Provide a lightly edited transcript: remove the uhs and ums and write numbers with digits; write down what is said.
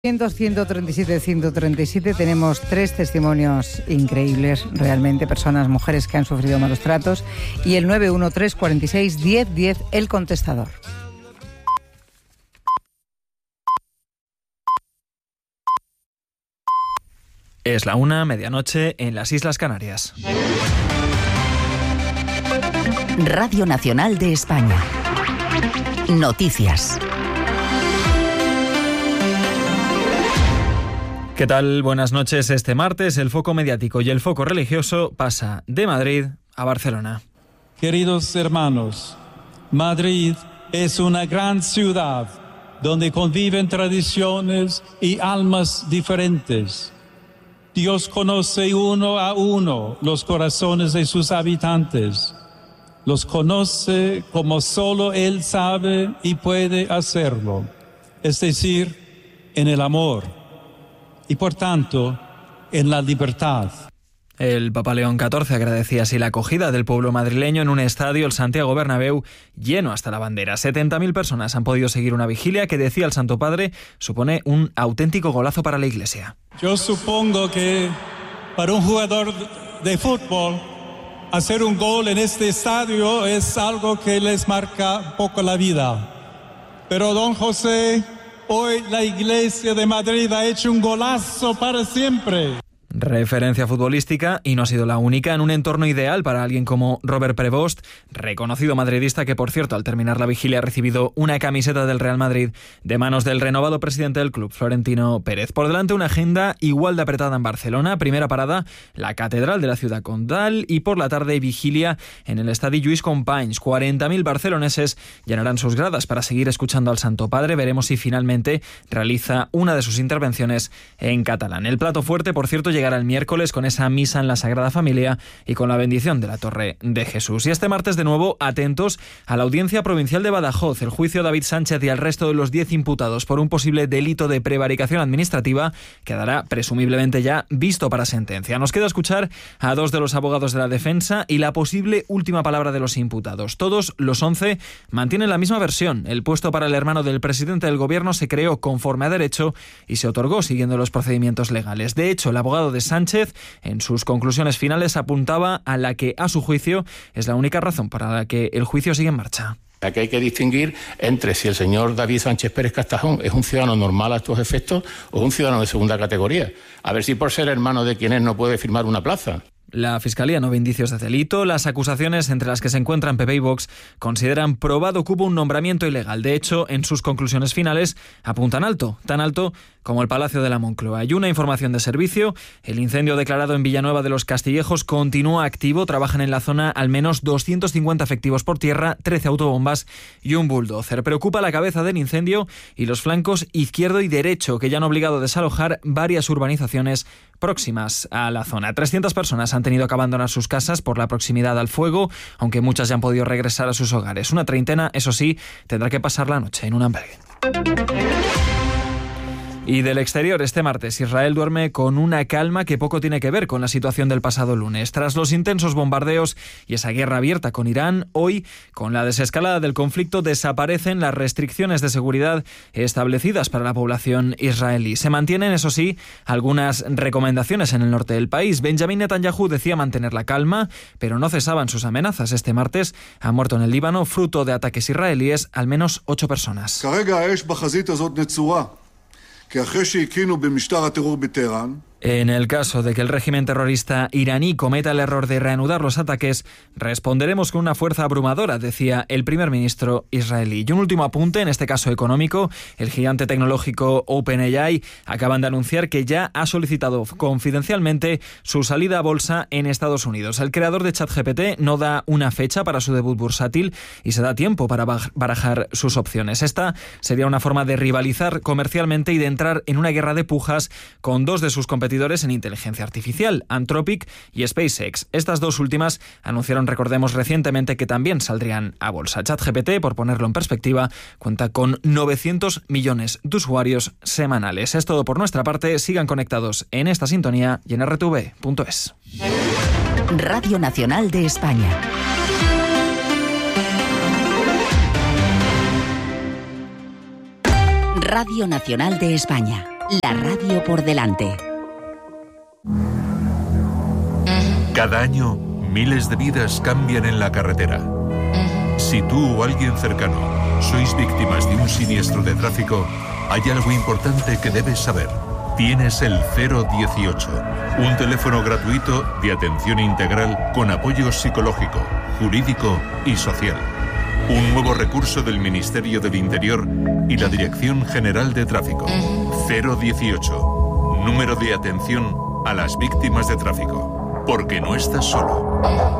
137, 137, tenemos 3 testimonios increíbles, realmente, personas, mujeres que han sufrido malos tratos, y el 913 46 10 10, el contestador. Es la 1, medianoche, en las Islas Canarias. Radio Nacional de España. Noticias. ¿Qué tal? Buenas noches. Este martes el foco mediático y el foco religioso pasa de Madrid a Barcelona. Queridos hermanos, Madrid es una gran ciudad donde conviven tradiciones y almas diferentes. Dios conoce uno a uno los corazones de sus habitantes. Los conoce como solo Él sabe y puede hacerlo, es decir, en el amor. Y por tanto, en la libertad. El Papa León XIV agradecía así la acogida del pueblo madrileño en un estadio, el Santiago Bernabéu, lleno hasta la bandera. 70.000 personas han podido seguir una vigilia que, decía el Santo Padre, supone un auténtico golazo para la Iglesia. Yo supongo que para un jugador de fútbol, hacer un gol en este estadio es algo que les marca un poco la vida. Pero don José, hoy la Iglesia de Madrid ha hecho un golazo para siempre. Referencia futbolística, y no ha sido la única, en un entorno ideal para alguien como Robert Prevost, reconocido madridista que, por cierto, al terminar la vigilia ha recibido una camiseta del Real Madrid de manos del renovado presidente del club, Florentino Pérez. Por delante, una agenda igual de apretada en Barcelona. Primera parada, la Catedral de la Ciudad Condal, y por la tarde vigilia en el Estadi Lluís Companys. 40.000 barceloneses llenarán sus gradas para seguir escuchando al Santo Padre. Veremos si finalmente realiza una de sus intervenciones en catalán. El plato fuerte, por cierto, llegará el miércoles con esa misa en la Sagrada Familia y con la bendición de la Torre de Jesús. Y este martes, de nuevo, atentos a la Audiencia Provincial de Badajoz. El juicio a David Sánchez y al resto de los 10 imputados por un posible delito de prevaricación administrativa quedará presumiblemente ya visto para sentencia. Nos queda escuchar a 2 de los abogados de la defensa y la posible última palabra de los imputados. Todos los 11 mantienen la misma versión. El puesto para el hermano del presidente del gobierno se creó conforme a derecho y se otorgó siguiendo los procedimientos legales. De hecho, el abogado de Sánchez, en sus conclusiones finales, apuntaba a la que, a su juicio, es la única razón para la que el juicio sigue en marcha. Aquí hay que distinguir entre si el señor David Sánchez Pérez Castajón es un ciudadano normal a estos efectos o un ciudadano de segunda categoría. A ver si por ser hermano de quien es no puede firmar una plaza. La Fiscalía no ve indicios de delito. Las acusaciones, entre las que se encuentran PP y Vox, consideran probado que hubo un nombramiento ilegal. De hecho, en sus conclusiones finales apuntan alto, tan alto como el Palacio de la Moncloa. Hay una información de servicio. El incendio declarado en Villanueva de los Castillejos continúa activo. Trabajan en la zona al menos 250 efectivos por tierra, 13 autobombas y un bulldozer. Preocupa la cabeza del incendio y los flancos izquierdo y derecho, que ya han obligado a desalojar varias urbanizaciones próximas a la zona. 300 personas han tenido que abandonar sus casas por la proximidad al fuego, aunque muchas ya han podido regresar a sus hogares. Una treintena, eso sí, tendrá que pasar la noche en un albergue. Y del exterior, este martes, Israel duerme con una calma que poco tiene que ver con la situación del pasado lunes. Tras los intensos bombardeos y esa guerra abierta con Irán, hoy, con la desescalada del conflicto, desaparecen las restricciones de seguridad establecidas para la población israelí. Se mantienen, eso sí, algunas recomendaciones en el norte del país. Benjamin Netanyahu decía mantener la calma, pero no cesaban sus amenazas. Este martes han muerto en el Líbano, fruto de ataques israelíes, al menos 8 personas. En el caso de que el régimen terrorista iraní cometa el error de reanudar los ataques, responderemos con una fuerza abrumadora, decía el primer ministro israelí. Y un último apunte, en este caso económico. El gigante tecnológico OpenAI acaban de anunciar que ya ha solicitado confidencialmente su salida a bolsa en Estados Unidos. El creador de ChatGPT no da una fecha para su debut bursátil y se da tiempo para barajar sus opciones. Esta sería una forma de rivalizar comercialmente y de entrar en una guerra de pujas con 2 de sus competidores en inteligencia artificial, Anthropic y SpaceX. Estas 2 últimas anunciaron, recordemos, recientemente que también saldrían a bolsa. ChatGPT, por ponerlo en perspectiva, cuenta con 900 millones de usuarios semanales. Es todo por nuestra parte. Sigan conectados en esta sintonía y en rtv.es. Radio Nacional de España. Radio Nacional de España. La radio por delante. Cada año, miles de vidas cambian en la carretera. Si tú o alguien cercano sois víctimas de un siniestro de tráfico, hay algo importante que debes saber. Tienes el 018, un teléfono gratuito de atención integral con apoyo psicológico, jurídico y social. Un nuevo recurso del Ministerio del Interior y la Dirección General de Tráfico. 018, número de atención a las víctimas de tráfico. Porque no estás solo.